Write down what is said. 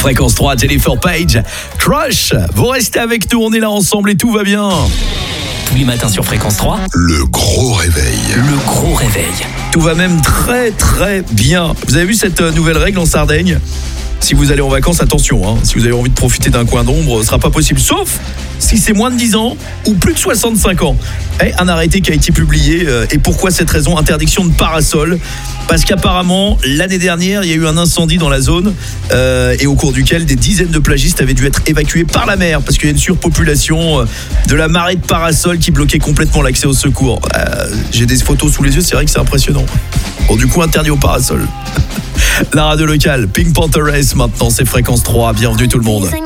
Fréquence 3, Jennifer Page, Crush. Vous restez avec nous, on est là ensemble et tout va bien. Tous les matins sur Fréquence 3. Le gros réveil. Le gros réveil. Tout va même très très bien. Vous avez vu cette nouvelle règle en Sardaigne ? Si vous allez en vacances, attention, si vous avez envie de profiter d'un coin d'ombre, ce sera pas possible, sauf si c'est moins de 10 ans ou plus de 65 ans. Un arrêté qui a été publié, et pourquoi cette raison ? Interdiction de parasol, parce qu'apparemment, l'année dernière, il y a eu un incendie dans la zone, et au cours duquel des dizaines de plagistes avaient dû être évacués par la mer, parce qu'il y a une surpopulation de la marée de parasols qui bloquait complètement l'accès au secours. J'ai des photos sous les yeux, c'est vrai que c'est impressionnant. Bon, du coup, interdit au parasol. La radio locale, Pink Panther Race maintenant, c'est Fréquence 3, bienvenue tout le monde.